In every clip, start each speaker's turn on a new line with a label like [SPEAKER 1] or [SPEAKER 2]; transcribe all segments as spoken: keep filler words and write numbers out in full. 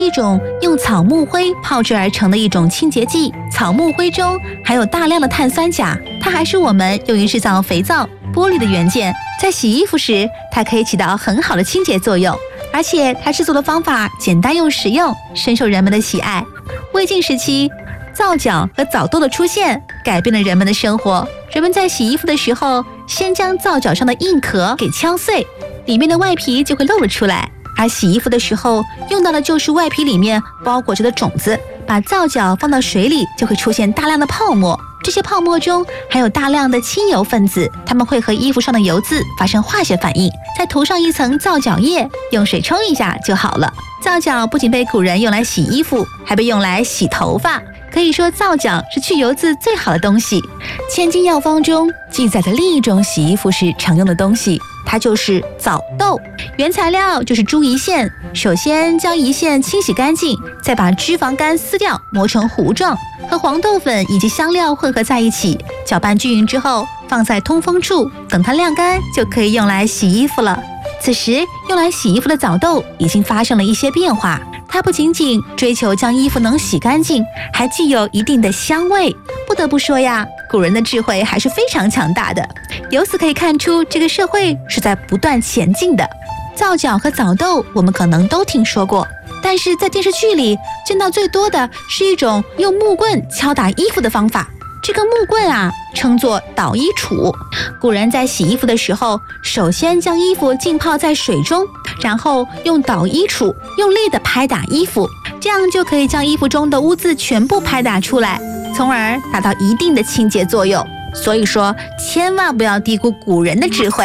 [SPEAKER 1] 一种用草木灰泡制而成的一种清洁剂。草木灰中含有大量的碳酸钾，它还是我们用于制造肥皂、玻璃的元件。在洗衣服时，它可以起到很好的清洁作用，而且它制作的方法简单又实用，深受人们的喜爱。魏晋时期，皂角和枣豆的出现改变了人们的生活。人们在洗衣服的时候，先将皂角上的硬壳给敲碎，里面的外皮就会露了出来。而洗衣服的时候用到的就是外皮里面包裹着的种子。把皂角放到水里，就会出现大量的泡沫，这些泡沫中含有大量的亲油分子，它们会和衣服上的油渍发生化学反应，再涂上一层皂角液，用水冲一下就好了。皂角不仅被古人用来洗衣服，还被用来洗头发。可以说皂角是去油渍最好的东西。千金药方中记载的另一种洗衣服时常用的东西，它就是枣豆。原材料就是猪胰腺，首先将胰腺清洗干净，再把脂肪干撕掉，磨成糊状，和黄豆粉以及香料混合在一起，搅拌均匀之后放在通风处，等它晾干就可以用来洗衣服了。此时用来洗衣服的枣豆已经发生了一些变化，它不仅仅追求将衣服能洗干净，还具有一定的香味。不得不说呀，古人的智慧还是非常强大的。由此可以看出，这个社会是在不断前进的。皂角和枣豆我们可能都听说过，但是在电视剧里见到最多的是一种用木棍敲打衣服的方法。这个木棍啊，称作捣衣杵。古人在洗衣服的时候，首先将衣服浸泡在水中，然后用捣衣杵用力地拍打衣服，这样就可以将衣服中的污渍全部拍打出来，从而达到一定的清洁作用。所以说，千万不要低估古人的智慧。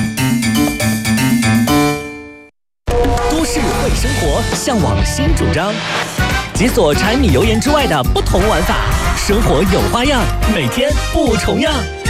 [SPEAKER 2] 都市会生活，向往新主张，解锁柴米油盐之外的不同玩法。生活有花样，每天不重样。